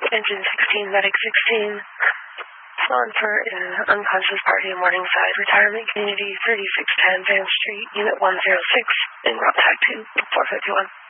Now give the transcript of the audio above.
Engine 16, Medic 16. On for an unconscious party in Morningside Retirement Community, 3610 Van Street, Unit 106, in Route Tag 2, 451.